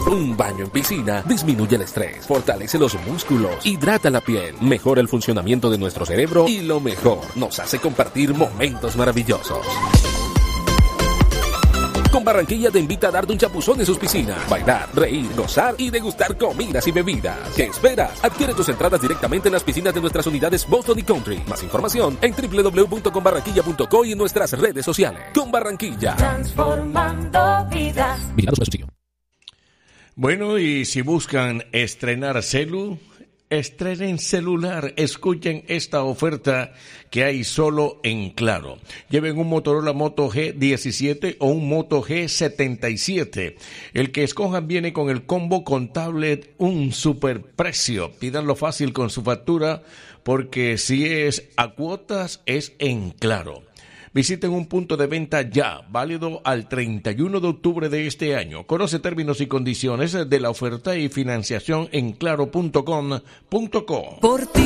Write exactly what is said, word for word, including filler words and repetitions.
Un baño en piscina disminuye el estrés, fortalece los músculos, hidrata la piel, mejora el funcionamiento de nuestro cerebro y lo mejor, nos hace compartir momentos maravillosos. Con Barranquilla te invita a darte un chapuzón en sus piscinas, bailar, reír, gozar y degustar comidas y bebidas. ¿Qué esperas? Adquiere tus entradas directamente en las piscinas de nuestras unidades Boston y Country. Más información en doble u doble u doble u punto con barranquilla punto co y en nuestras redes sociales. Con Barranquilla. Transformando vidas. Bueno, y si buscan estrenar celu, estrenen celular, escuchen esta oferta que hay solo en Claro. Lleven un Motorola Moto G diecisiete o un Moto G setenta y siete. El que escojan viene con el combo con tablet, un super precio. Pídanlo fácil con su factura, porque si es a cuotas, es en Claro. Visiten un punto de venta ya, válido al treinta y uno de octubre de este año. Conoce términos y condiciones de la oferta y financiación en claro punto com punto co. Por ti